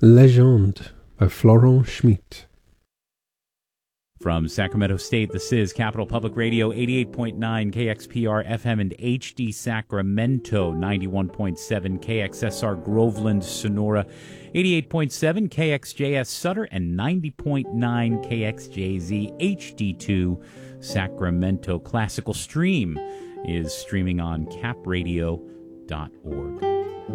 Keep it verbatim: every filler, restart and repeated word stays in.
Legende by Florent Schmitt. From Sacramento State, this is Capital Public Radio, eighty-eight point nine K X P R F M and H D Sacramento, ninety-one point seven K X S R Groveland, Sonora, eighty-eight point seven K X J S Sutter, and ninety point nine K X J Z H D two Sacramento. Classical Stream is streaming on cap radio dot org.